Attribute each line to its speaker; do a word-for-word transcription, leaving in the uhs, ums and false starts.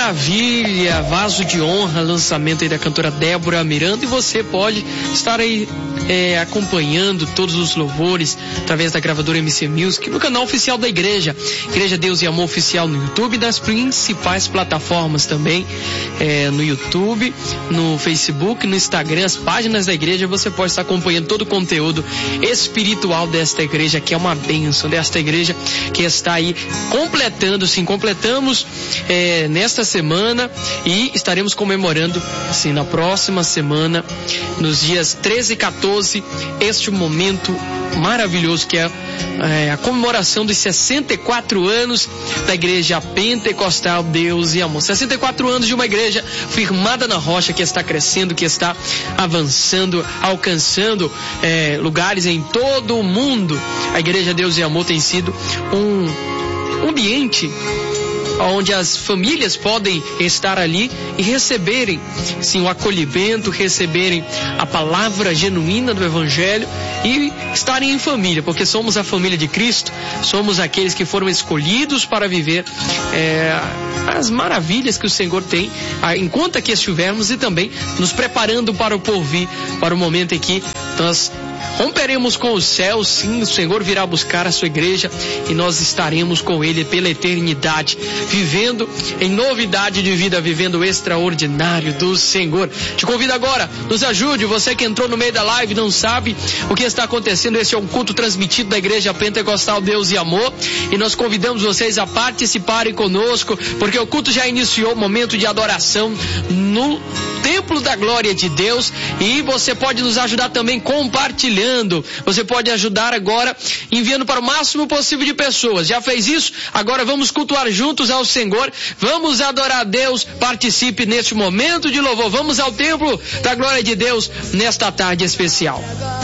Speaker 1: maravilha, Vaso de Honra, lançamento aí da cantora Débora Miranda, e você pode estar aí é, acompanhando todos os louvores através da gravadora M C Music no canal oficial da igreja, Igreja Deus e Amor Oficial no YouTube, das principais plataformas também, é, no YouTube, no Facebook, no Instagram, as páginas da igreja. Você pode estar acompanhando todo o conteúdo espiritual desta igreja, que é uma bênção, desta igreja que está aí completando, sim, completamos é, nesta semana, e estaremos comemorando, sim, na próxima semana, nos dias treze e quatorze, este momento maravilhoso que é, é a comemoração dos sessenta e quatro anos da Igreja Pentecostal Deus e Amor. sessenta e quatro anos de uma igreja firmada na rocha, que está crescendo, que está avançando, alcançando é, lugares em todo o mundo. A Igreja Deus e Amor tem sido um ambiente onde as famílias podem estar ali e receberem, sim, o acolhimento, receberem a palavra genuína do Evangelho e estarem em família, porque somos a família de Cristo, somos aqueles que foram escolhidos para viver é, as maravilhas que o Senhor tem enquanto aqui estivermos, e também nos preparando para o porvir, para o momento em que nós romperemos com o céu. Sim, o Senhor virá buscar a sua igreja e nós estaremos com Ele pela eternidade, vivendo em novidade de vida, vivendo o extraordinário do Senhor. Te convido agora, nos ajude, você que entrou no meio da live e não sabe o que está acontecendo. Esse é um culto transmitido da Igreja Pentecostal Deus e Amor, e nós convidamos vocês a participarem conosco, porque o culto já iniciou, momento de adoração no Templo da Glória de Deus, e você pode nos ajudar também compartilhando. Você pode ajudar agora enviando para o máximo possível de pessoas. Já fez isso? Agora vamos cultuar juntos ao Senhor, vamos adorar a Deus. Participe neste momento de louvor. Vamos ao Templo da Glória de Deus nesta tarde especial.